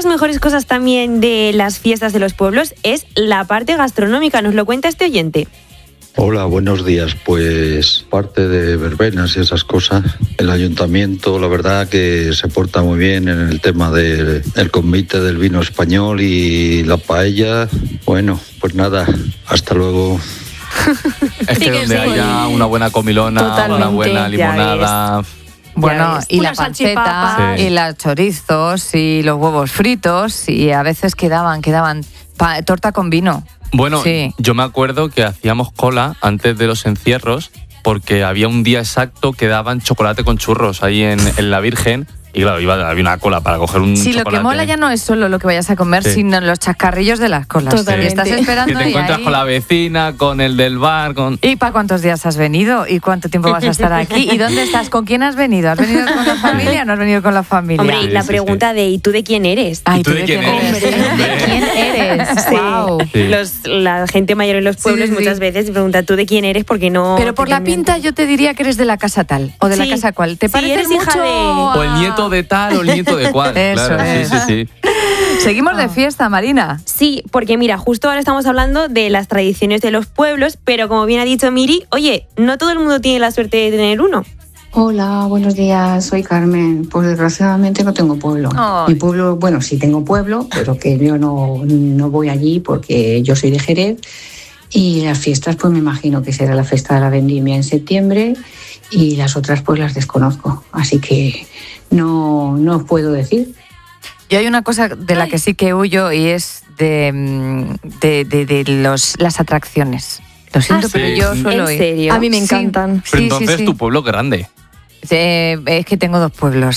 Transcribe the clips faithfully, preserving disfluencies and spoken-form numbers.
las mejores cosas también de las fiestas de los pueblos es la parte gastronómica. Nos lo cuenta este oyente. Hola, buenos días. Pues parte de verbenas y esas cosas, el ayuntamiento la verdad que se porta muy bien en el tema del el convite del vino español y la paella. Bueno, pues nada, hasta luego. Es que donde haya una buena comilona, totalmente, una buena limonada. Bueno, y la panceta, sí. y los chorizos, y los huevos fritos, y a veces quedaban, quedaban pa- torta con vino. Bueno, sí. yo me acuerdo que hacíamos cola antes de los encierros porque había un día exacto que daban chocolate con churros ahí en, en la Virgen. Y claro, iba, había una cola para coger un sí, chocolate. Lo que mola ya no es solo lo que vayas a comer, sí. sino los chascarrillos de las colas. Totalmente. Y estás esperando que te encuentras ahí... con la vecina, con el del bar, con... ¿Y para cuántos días has venido? ¿Y cuánto tiempo vas a estar aquí? ¿Y dónde estás? ¿Con quién has venido? ¿Has venido con la familia o no has venido con la familia? Hombre, y la sí, pregunta sí. de ¿y tú de quién eres? Ay, ¿y tú de quién eres? ¿De quién eres? Sí. Wow. Sí. Los, la gente mayor en los pueblos Sí, sí, muchas sí. veces pregunta ¿tú de quién eres? Porque no... Pero por la tienen- pinta yo te diría que eres de la casa tal o de Sí. la casa cual. ¿Te Sí, pareces eres hija mucho de- O el nieto de tal o el nieto de cual. Eso claro, es. sí, sí, sí. Seguimos de fiesta, Marina. Sí, porque mira, justo ahora estamos hablando de las tradiciones de los pueblos, pero como bien ha dicho Miri, oye, no todo el mundo tiene la suerte de tener uno. Hola, buenos días, soy Carmen. Pues desgraciadamente no tengo pueblo. Ay. Mi pueblo, bueno, sí tengo pueblo, pero que yo no, no voy allí porque yo soy de Jerez. Y las fiestas, pues me imagino que será la fiesta de la vendimia en septiembre y las otras pues las desconozco. Así que no, no os puedo decir. Yo hay una cosa de la que sí que huyo y es de, de, de, de los, las atracciones. Lo siento, ¿Ah, pero sí? yo suelo ¿En ir. serio? A mí me encantan. Pero Sí, entonces sí, sí. tu pueblo es grande. Eh, es que tengo dos pueblos.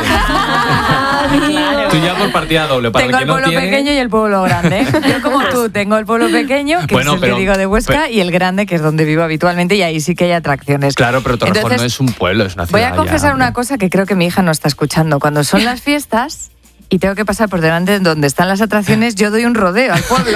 Ah, vale. Tú ya por partida doble. Para Tengo el el que no pueblo tiene... pequeño y el pueblo grande. Yo como tú, tengo el pueblo pequeño, que Bueno, es el pero- que digo de Huesca, pero- y el grande, que es donde vivo habitualmente, y ahí sí que hay atracciones. Claro, pero Torrejón Entonces, no es un pueblo, es una ciudad. Voy a confesar ya, una hombre. cosa que creo que mi hija no está escuchando. Cuando son las fiestas y tengo que pasar por delante de donde están las atracciones, yo doy un rodeo al pueblo.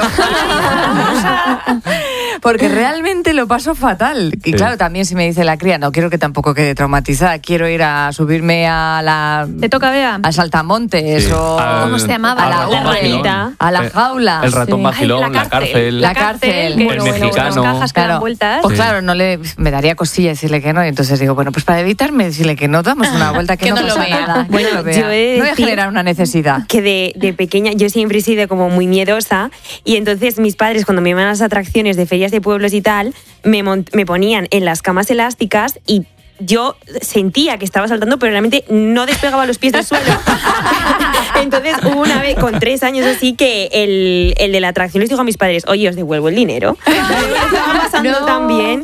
Porque realmente lo paso fatal. Y Sí. claro, también si me dice la cría, no quiero que tampoco quede traumatizada, quiero ir a subirme a la... ¿Te toca, Bea? a Saltamontes Sí. o... Al- ¿Cómo se llamaba? A la al ratón urbe, vacilón. a la Eh, jaula. El ratón Sí. vacilón, Ay, la cárcel. La cárcel. que El bueno, bueno, mexicano. las cajas que dan Claro. vueltas. Pues Sí. claro, no le, me daría cosilla decirle que no. Y entonces digo, bueno, pues para evitarme decirle que no, damos una vuelta que, Que no, no lo pasa vea. nada. que Bueno, no lo vea. yo he de No voy a decir generar una necesidad. Que de, de pequeña, yo siempre he sido como muy miedosa y entonces mis padres cuando me iban a las atracciones de ferias de pueblos y tal, me, mont- me ponían en las camas elásticas y yo sentía que estaba saltando, pero realmente no despegaba los pies del suelo. Entonces hubo una vez con tres años así que el, el de la atracción les dijo a mis padres, oye, os devuelvo el dinero. Me estaba pasando No. tan bien.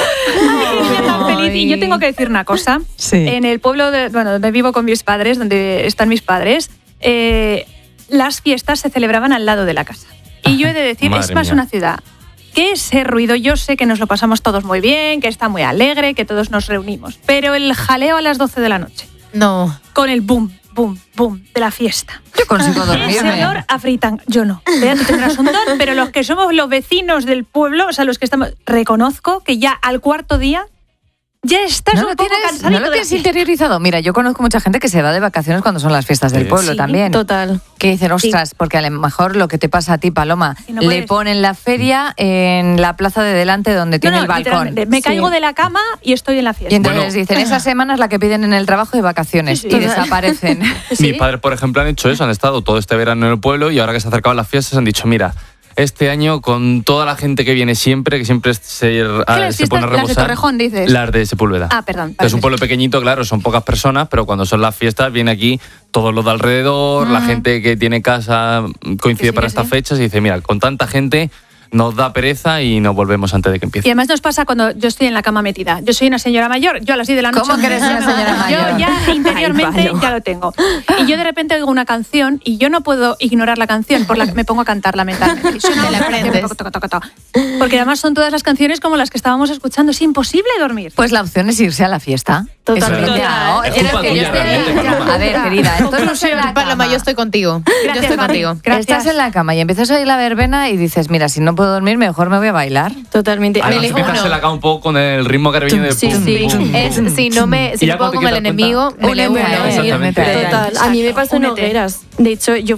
Ay, yo tan feliz. Y yo tengo que decir una cosa. Sí. En el pueblo de, bueno, donde vivo con mis padres, donde están mis padres, eh, las fiestas se celebraban al lado de la casa. Y yo he de decir, Madre es más mía. una ciudad que ese ruido, yo sé que nos lo pasamos todos muy bien, que está muy alegre, que todos nos reunimos, pero el jaleo a las doce de la noche, No. con el boom, boom, boom de la fiesta. Yo consigo Ese dormirme. olor a fritanga. Yo no. Vea, tú tendrás un don, pero los que somos los vecinos del pueblo, o sea, los que estamos, reconozco que ya al cuarto día ya estás ¿No un lo poco tienes, cansadito ¿no lo de la tienes fiesta. interiorizado? Mira, yo conozco mucha gente que se va de vacaciones cuando son las fiestas del Sí. pueblo Sí, también. Total. Que dicen, ostras, porque a lo mejor lo que te pasa a ti, Paloma, Y no le puedes. ponen la feria en la plaza de delante donde No, tiene no, el balcón. literalmente, me Sí. caigo de la cama y estoy en la Y fiesta. entonces Bueno. dicen, esa semana es la que piden en el trabajo de vacaciones Sí, sí. y desaparecen. Sí. Mis padres, por ejemplo, han hecho eso, han estado todo este verano en el pueblo y ahora que se acercaban las fiestas han dicho, mira, este año con toda la gente que viene siempre, que siempre se, ah, las se pone a fiestas- las de rebosar. Torrejón, dices? Las de Sepúlveda. Ah, perdón. Es un pueblo pequeñito, claro, son pocas personas, pero cuando son las fiestas viene aquí todos los de alrededor, la gente que tiene casa coincide Que sí, para que estas sí. fechas y dice, mira, con tanta gente nos da pereza y nos volvemos antes de que Y empiece. además nos pasa cuando yo estoy en la cama metida. Yo soy una señora mayor, yo a las diez de la noche... ¿Cómo que eres una señora mayor? Yo ya interiormente Ay, Palo. ya lo tengo. Y yo de repente oigo una canción y yo no puedo ignorar la canción, por la que me pongo a cantarla mentalmente. Y suena Te la una canción, aprendes. toco, toco, toco, toco. Porque además son todas las canciones como las que estábamos escuchando. Es imposible dormir. Pues la opción es irse a la fiesta. Totalmente. Eso ya, ¿no? Es ¿Quieres culpa que yo tuya, esté- realmente, Paloma. A ver, querida, esto no es en la Paloma, cama. yo estoy contigo. yo Gracias, estoy Mami. contigo. Gracias. Estás en la cama y empiezas a oír la verbena y dices, mira, si no puedo dormir, mejor me voy a bailar. Totalmente. Además, Me empiezas elijo a uno. la cama un poco con el ritmo carbeño de Sí, pum, sí. pum, Es, pum. si no me, si Y me ya pongo cuando como el te quieres dar enemigo, cuenta, me le uno. únete a él, Exactamente. únete a él. Total, a mí me pasó en Únete. hogueras. De hecho, yo